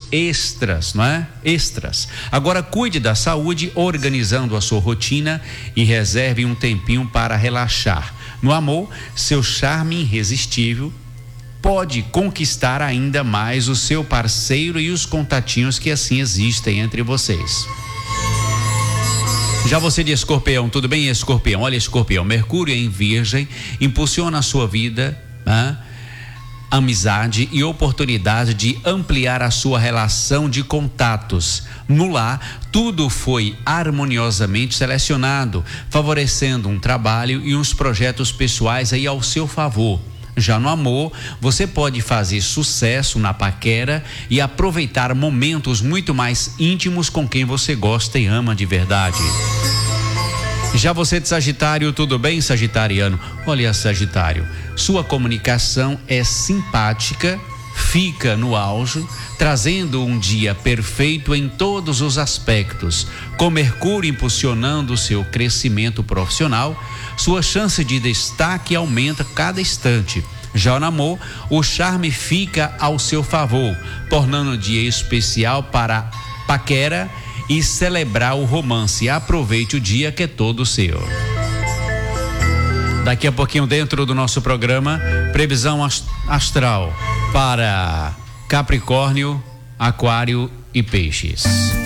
extras, não é? Extras. Agora cuide da saúde, organizando a sua rotina e reserve um tempinho para relaxar. No amor, seu charme irresistível pode conquistar ainda mais o seu parceiro e os contatinhos que assim existem entre vocês. Já você de Escorpião, tudo bem, Escorpião? Olha, Escorpião, Mercúrio em Virgem impulsiona a sua vida, amizade e oportunidade de ampliar a sua relação de contatos. No lar, tudo foi harmoniosamente selecionado, favorecendo um trabalho e uns projetos pessoais aí ao seu favor. Já no amor, você pode fazer sucesso na paquera e aproveitar momentos muito mais íntimos com quem você gosta e ama de verdade. Já você de Sagitário, tudo bem, Sagitariano? Olha, Sagitário, sua comunicação é simpática, fica no auge, trazendo um dia perfeito em todos os aspectos. Com Mercúrio impulsionando o seu crescimento profissional, sua chance de destaque aumenta cada instante. Já no amor, o charme fica ao seu favor, tornando o dia especial para paquera e celebrar o romance. Aproveite o dia que é todo seu. Daqui a pouquinho, dentro do nosso programa, previsão astral para Capricórnio, Aquário e Peixes.